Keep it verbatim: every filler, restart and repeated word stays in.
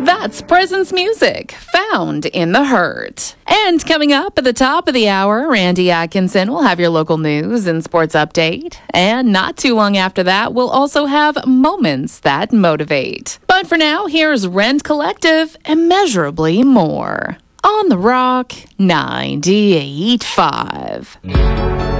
That's Presence Music, found in the Hurt. And coming up at the top of the hour, Randy Atkinson will have your local news and sports update. And not too long after that, we'll also have Moments That Motivate. But for now, here's Rent Collective, Immeasurably More. On the Rock ninety-eight point five.